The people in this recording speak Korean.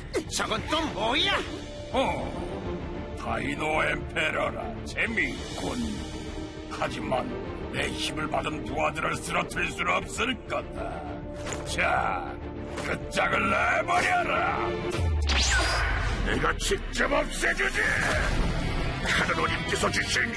저건 또 뭐야? 다이노 엠페러라. 재미있군. 하지만 내 힘을 받은 부하들을 쓰러뜨릴 수는 없을 거다. 자, 끝장을 내버려라. 내가 직접 없애주지. 카르노님께서 주신